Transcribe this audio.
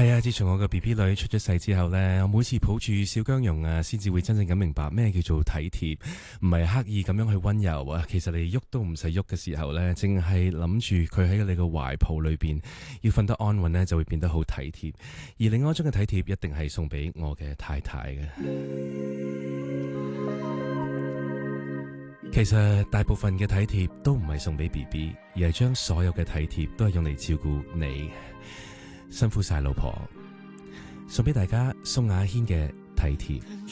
係啊，自從我個 BB 女出咗世之後呢，我每次抱住小姜蓉啊，先至會真正咁明白咩叫做體貼，唔係刻意咁樣去溫柔啊。其實你喐都唔使喐嘅時候呢，淨係諗住佢喺你個懷抱裏邊，要瞓得安穩呢，就會變得好體貼。而另外一種嘅體貼，一定係送俾我嘅太太嘅。其實大部分嘅體貼都唔係送俾 BB， 而係將所有嘅體貼都係用嚟照顧你。辛苦晒老婆，送俾大家宋亞軒嘅體貼。